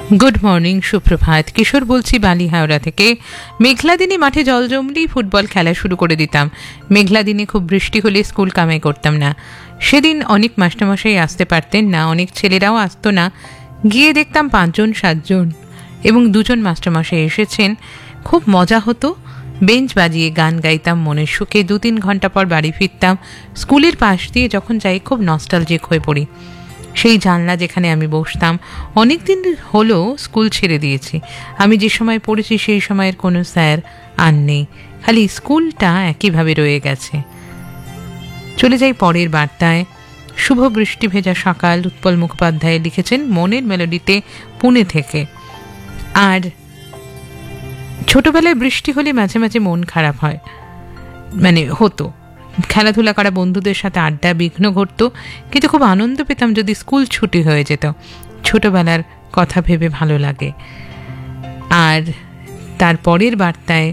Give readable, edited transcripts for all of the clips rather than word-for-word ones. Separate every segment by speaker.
Speaker 1: Good morning, সুপ্রভাত। কিশোর বলছি বালি হাওড়া থেকে। মেঘলা দিনে মাঠে জল জমলেই ফুটবল খেলা শুরু করে দিতাম। মেঘলা দিনে খুব বৃষ্টি হলে স্কুল কামাই করতাম না। সেদিন অনেক মাস্টারমশাই আসতে পারতেন না, অনেক ছেলেরাও আসতো না। গিয়ে দেখতাম 5-7 এবং 2 মাস্টারমশাই এসেছেন। খুব মজা হতো। বেঞ্চ বাজিয়ে গান গাইতাম মনের সুখে। 2-3 ঘন্টা পর বাড়ি ফিরতাম। স্কুলের পাশ দিয়ে যখন যাই খুব নস্টালজিক হয়ে পড়ি। সেই জানলা যেখানে আমি বসতাম। অনেক দিন হলো স্কুল ছেড়ে দিয়েছি। আমি যে সময় পড়েছি সেই সময়ের কোনো স্যার আর নেই, খালি স্কুলটা একইভাবে রয়ে গেছে। চলে যাই পরের বার্তায়। শুভ বৃষ্টি ভেজা সকাল, উৎপল মুখোপাধ্যায় লিখেছেন মনের মেলোডিতে, পুনে থেকে। আর ছোটবেলায় বৃষ্টি হলে মাঝে মাঝে মন খারাপ হয়, হতো। খেলাধুলা করা, বন্ধুদের সাথে আড্ডা, বিঘ্ন ঘটত, কিন্তু খুব আনন্দ পেতাম যদি স্কুল ছুটি হয়ে যেত। ছোটবেলার কথা ভেবে ভালো লাগে। আর তারপরের বার্তায়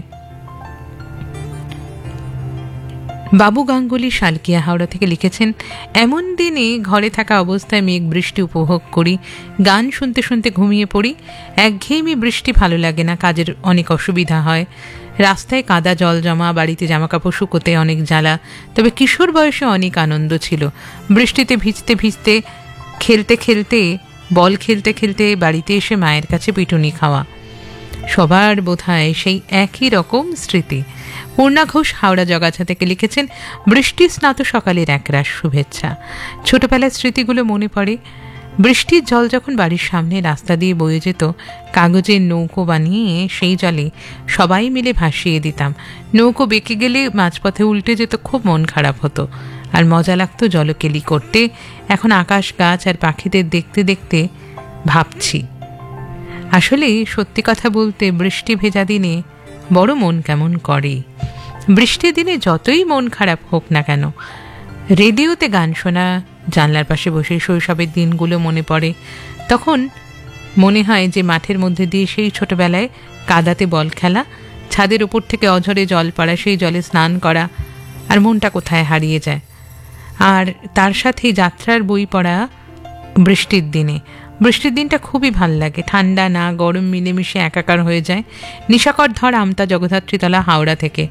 Speaker 1: বাবু গাঙ্গুলি শালকিয়া হাওড়া থেকে লিখেছেন এমন দিনে ঘরে থাকা অবস্থায় মেঘ বৃষ্টি উপভোগ করি, গান শুনতে শুনতে ঘুমিয়ে পড়ি। একঘেয়েমি বৃষ্টি ভালো লাগে না, কাজের অনেক অসুবিধা হয়। রাস্তায় কাদা জল জমা, বাড়িতে জামাকাপড় শুকোতে অনেক জ্বালা। তবে কিশোর বয়সে অনেক আনন্দ ছিল। বৃষ্টিতে ভিজতে ভিজতে, খেলতে খেলতে, বল খেলতে খেলতে বাড়িতে এসে মায়ের কাছে পিটুনি খাওয়া। সবার বোধহয় সেই একই রকম স্মৃতি। পূর্ণা ঘোষ হাওড়া জগাছা থেকে লিখেছেন বৃষ্টি স্নাত সকালের একরাশ শুভেচ্ছা। ছোটবেলার স্মৃতিগুলো মনে পড়ে। বৃষ্টির জল যখন বাড়ির সামনে রাস্তা দিয়ে বয়ে যেত, কাগজের নৌকো বানিয়ে সেই জলে সবাই মিলে ভাসিয়ে দিতাম। নৌকো বেঁকে গেলে মাঝপথে উল্টে যেত, খুব মন খারাপ হতো। আর মজা লাগতো জলকেলি করতে। এখন আকাশ, গাছ আর পাখিদের দেখতে দেখতে ভাবছি, আসলে সত্যি কথা বলতে বৃষ্টি ভেজা দিনে বড় মন কেমন করে। বৃষ্টির দিনে যতই মন খারাপ হোক না কেন, রেডিওতে গান শোনা, জানলার পাশে বসে শৈশবের দিনগুলো মনে পড়ে। তখন মনে হয় যে মাঠের মধ্যে দিয়ে সেই ছোটবেলায় কাদাতে বল খেলা, ছাদের উপর থেকে অঝরে জল পড়া, সেই জলে স্নান করা, আর মনটা কোথায় হারিয়ে যায়। আর তার সাথেই যাত্রার বই পড়া বৃষ্টির দিনে। বৃষ্টির দিনটা খুবই ভাল লাগে। ঠান্ডা না গরম মিলেমিশে একাকার হয়ে যায়। নিশাকর ধর, আমতা, জগদ্ধাত্রীতলা, হাওড়া থেকে।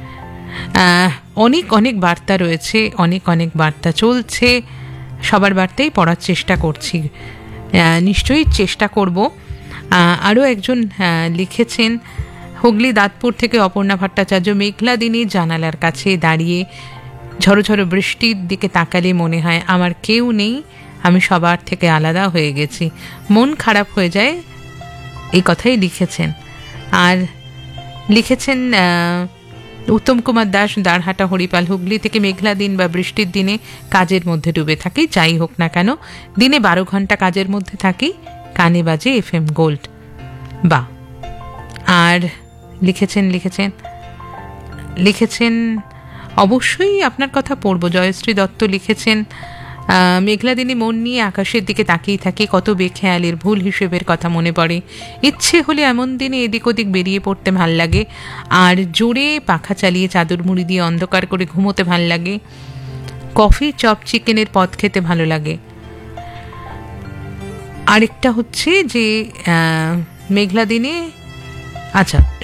Speaker 1: অনেক অনেক বার্তা রয়েছে, অনেক অনেক বার্তা চলছে। সবার বার্তাই পড়ার চেষ্টা করছি, নিশ্চয়ই চেষ্টা করব। আরও একজন লিখেছেন হুগলি দাঁতপুর থেকে অপর্ণা ভট্টাচার্য। মেঘলা দিনে জানালার কাছে দাঁড়িয়ে ঝড়ো ঝড়ো বৃষ্টির দিকে তাকালে মনে হয় আমার কেউ নেই, আমি সবার থেকে আলাদা হয়ে গেছি, মন খারাপ হয়ে যায়, এই কথাই লিখেছেন। আর লিখেছেন উত্তম কুমার দাস, দাঁড়হাটা, হরিপাল, হুগলি থেকে। মেঘলা দিন বা বৃষ্টির দিনে কাজের মধ্যে ডুবে থাকি, যাই হোক না কেন। দিনে 12 ঘন্টা কাজের মধ্যে থাকি, কানে বাজে FM গোল্ড। বা আর লিখেছেন অবশ্যই আপনার কথা পড়ব। জয়শ্রী দত্ত লিখেছেন মেঘলা দিনে মন নিয়ে আকাশের দিকে তাকিয়ে থাকি, কত বেখেয়ালের ভুল হিসেবের কথা মনে পড়ে। ইচ্ছে হলে এমন দিনে এদিক ওদিক বেরিয়ে পড়তে ভাল লাগে, আর জোরে পাখা চালিয়ে চাদর মুড়ি দিয়ে অন্ধকার করে ঘুমোতে ভাল লাগে। কফি, চপ, চিকেনের পদ খেতে ভালো লাগে। আরেকটা হচ্ছে যে মেঘলা দিনে, আচ্ছা